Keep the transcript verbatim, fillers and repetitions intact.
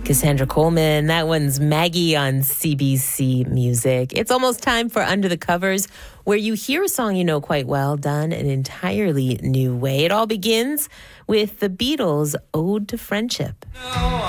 Cassandra Coleman. That one's Maggie on C B C Music. It's almost time for Under the Covers, where you hear a song you know quite well done an entirely new way. It all begins with the Beatles' Ode to Friendship. No,